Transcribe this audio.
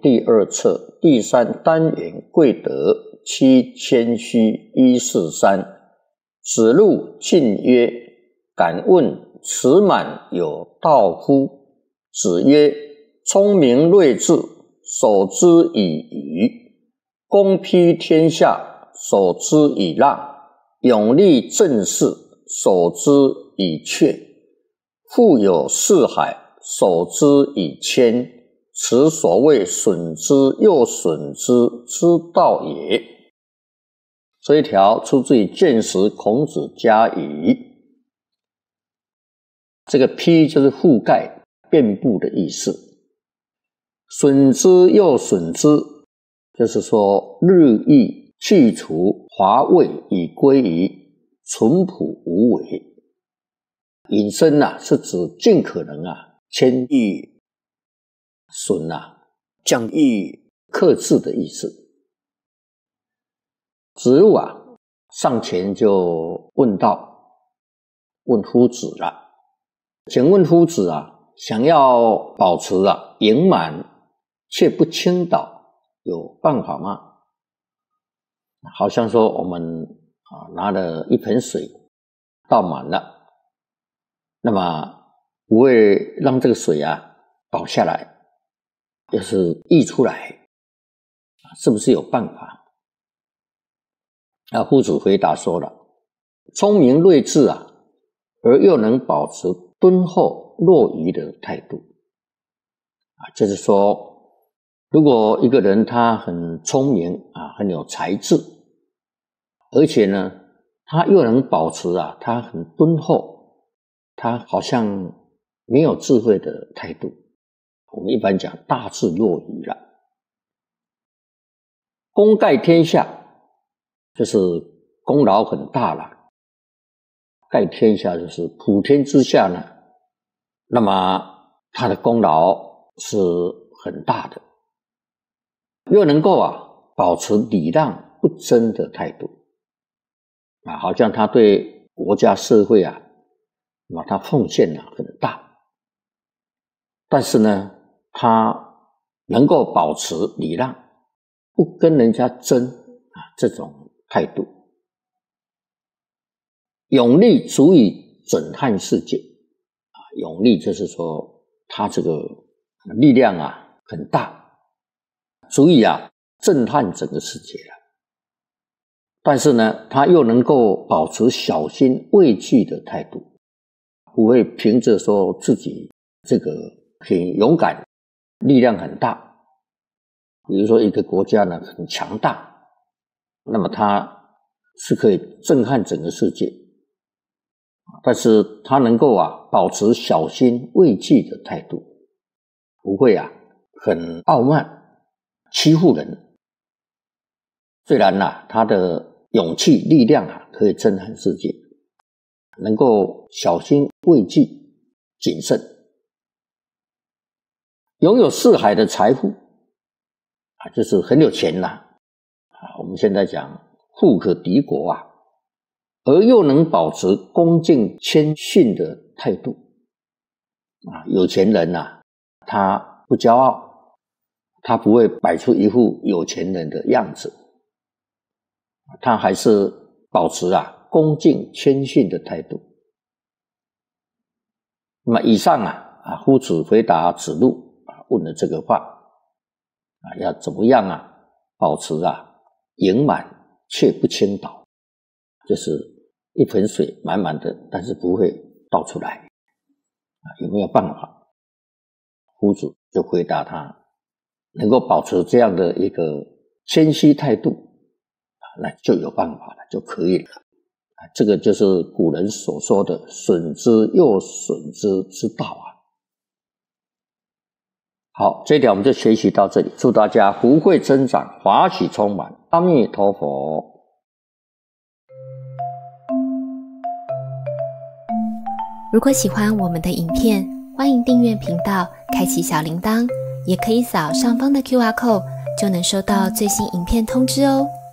第二册第三单元贵德七谦虚143。子路进曰：敢问持满有道乎？子曰：聪明睿智，守之以愚；公披天下，守之以让；勇立正事，守之以确；富有四海，守之以谦。此所谓损之又损之之道也。这一条出自于《见识孔子家语》。这个披就是覆盖、遍布的意思。损之又损之，就是说日益去除华味，以归于淳朴无为。引申是指尽可能谦抑损降抑克制的意思。子路上前就问道，问夫子了，请问夫子想要保持盈满却不倾倒，有办法吗？好像说我们拿了一盆水倒满了，那么不会让这个水倒下来，就是溢出来，是不是有办法？夫子回答说了，聪明睿智而又能保持敦厚若愚的态度。就是说，如果一个人他很聪明很有才智，而且呢他又能保持他很敦厚，他好像没有智慧的态度，我们一般讲大智若愚了。功盖天下，就是功劳很大了，盖天下就是普天之下呢，那么他的功劳是很大的，又能够保持礼让不争的态度好像他对国家社会那么他奉献很大，但是呢他能够保持礼让，不跟人家争这种态度。勇力足以震撼世界勇力就是说他这个力量很大，足以震撼整个世界了。但是呢他又能够保持小心畏惧的态度，不会凭着说自己这个很勇敢，力量很大。比如说一个国家呢很强大，那么他是可以震撼整个世界，但是他能够保持小心畏惧的态度，不会很傲慢欺负人。虽然他的勇气力量可以震撼世界，能够小心畏惧谨慎，拥有四海的财富就是很有钱我们现在讲富可敌国而又能保持恭敬谦逊的态度有钱人他不骄傲，他不会摆出一副有钱人的样子，他还是保持恭敬谦逊的态度。那么以上夫子回答子路问了这个话要怎么样保持盈满却不倾倒，就是一盆水满满的，但是不会倒出来有没有办法？夫子就回答他，能够保持这样的一个谦虚态度那就有办法了，就可以了这个就是古人所说的损之又损之之道好，这一条我们就学习到这里，祝大家福慧增长，法喜充满，阿弥陀佛。 如果喜欢我们的影片，欢迎订阅频道，开启小铃铛，也可以扫上方的 QR code， 就能收到最新影片通知哦。